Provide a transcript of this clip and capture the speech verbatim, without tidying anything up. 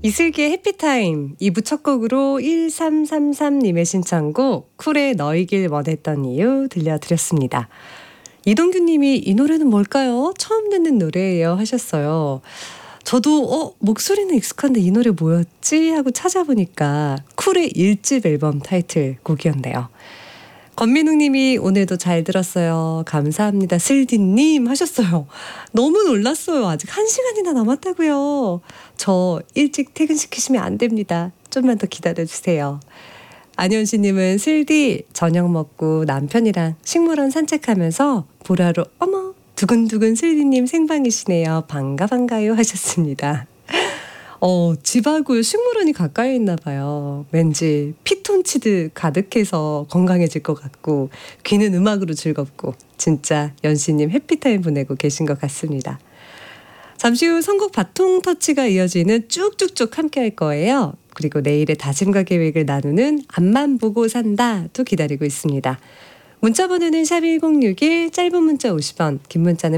이슬기의 해피타임 이 부 첫 곡으로 일삼삼삼님의 신청곡 쿨의 너이길 원했던 이유 들려드렸습니다. 이동규님이 이 노래는 뭘까요? 처음 듣는 노래예요 하셨어요. 저도 어 목소리는 익숙한데 이 노래 뭐였지? 하고 찾아보니까 쿨의 일 집 앨범 타이틀곡이었네요. 권민웅님이 오늘도 잘 들었어요. 감사합니다. 슬디님 하셨어요. 너무 놀랐어요. 아직 한 시간이나 남았다고요. 저 일찍 퇴근시키시면 안 됩니다. 좀만 더 기다려주세요. 안현씨님은 슬디 저녁 먹고 남편이랑 식물원 산책하면서 보라로 어머 두근두근 슬디님 생방이시네요. 반가 반가요 하셨습니다. 어, 집하고 식물원이 가까이 있나 봐요. 왠지 피톤치드 가득해서 건강해질 것 같고 귀는 음악으로 즐겁고 진짜 연씨님 해피타임 보내고 계신 것 같습니다. 잠시 후 선곡 바통 터치가 이어지는 쭉쭉쭉 함께 할 거예요. 그리고 내일의 다짐과 계획을 나누는 앞만 보고 산다도 기다리고 있습니다. 문자 번호는 샵 일공육일, 짧은 문자 오십 원, 긴 문자는